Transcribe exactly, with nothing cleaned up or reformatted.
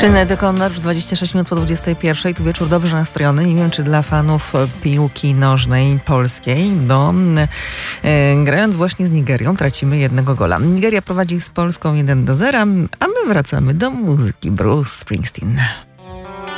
Sinead O'Connor, dwadzieścia sześć minut po dwudziestej pierwszej. Tu wieczór dobrze nastrojony. Nie wiem, czy dla fanów piłki nożnej polskiej, bo e, grając właśnie z Nigerią tracimy jednego gola. Nigeria prowadzi z Polską jeden do zera, a my wracamy do muzyki. Bruce Springsteen.